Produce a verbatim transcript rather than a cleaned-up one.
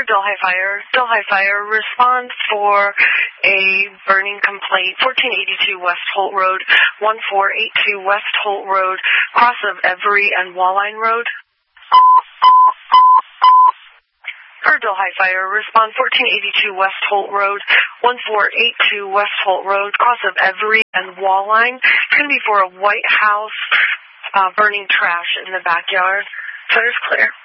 Delhi Fire. Delhi Fire, respond for a burning complaint, fourteen eighty-two West Holt Road, one four eight two West Holt Road, cross of Every and Walline Road. For Delhi Fire, respond fourteen eighty-two West Holt Road, one four eight two West Holt Road, cross of Every and Walline. It's going to be for a White House uh, burning trash in the backyard. Clear's clear.